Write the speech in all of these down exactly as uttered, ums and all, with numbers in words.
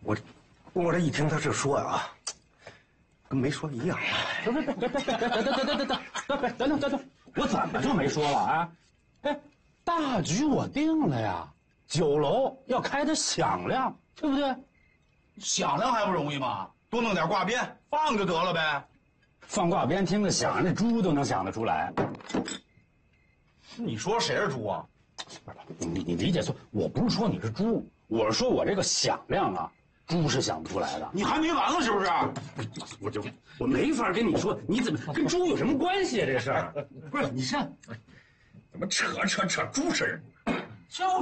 我我这一听他这说呀，跟没说一样。 别别别别别别别别别别别别等等等等，我怎么就没说了啊？哎，大局我定了呀，酒楼要开得响亮，对不对？ 响亮还不容易吗？多弄点挂鞭放就得了呗。 放挂鞭听得响，那猪都能想得出来。 你说谁是猪啊？ 不是你你理解错，我不是说你是猪，我是说我这个响亮啊，猪是想不出来的。 你还没完了是不是？ 我就我没法跟你说，你怎么跟猪有什么关系啊？这事儿不是你这怎么扯扯扯猪事儿？就是，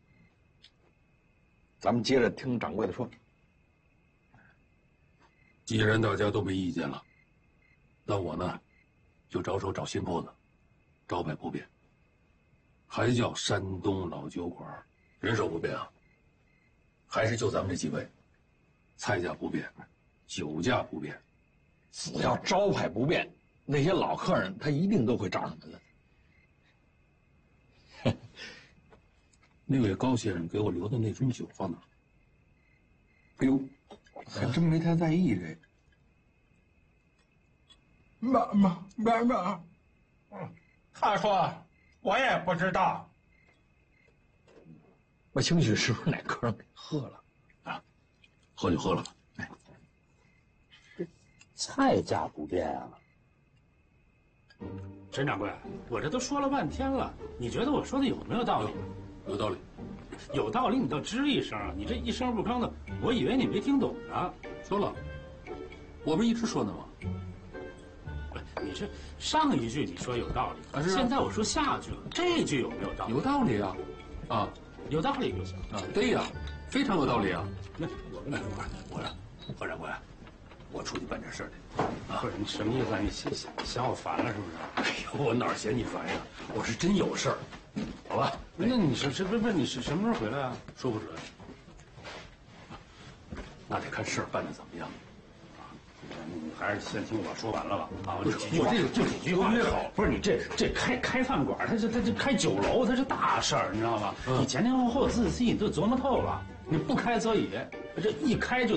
咱们接着听掌柜的说。 既然大家都没意见了，那我呢，就着手找新铺子，招牌不变，还叫山东老酒馆，人手不变啊，还是就咱们这几位，菜价不变，酒价不变， 只要招牌不变，那些老客人他一定都会找上门的。 那位高先生给我留的那樽酒放哪儿？ 哎呦，还真没太在意这个。 妈妈妈妈，嗯，他说我也不知道。 我兴许是不是哪客人给喝了啊？喝就喝了吧。哎， 菜价不变啊。陈掌柜，我这都说了半天了，你觉得我说的有没有道理？ 有道理。 有道理，你倒吱一声，你这一声不吭的，我以为你没听懂呢。 说了，我不是一直说呢吗？ 你这上一句你说有道理， 啊是啊， 现在我说下句了，这句有没有道理？ 有道理啊，啊， 有道理就行啊，对呀，非常有道理啊。 那我跟你说， 我说，何掌柜，我出去办点事儿去。 啊，不是你什么意思啊？你嫌嫌嫌我烦了是不是？ 哎呦，我哪嫌你烦呀？我是真有事儿，好吧？ 那你是是不是不是你是什么时候回来啊？ 说不准，那得看事儿办的怎么样。 你还是先听我说完了吧。啊， 不是，我这个就几句话没好。不是你这这开开饭馆，它是它这开酒楼，它是大事儿，你知道吗？嗯、你前前后后仔细都琢磨透了。你不开则已，这一开就。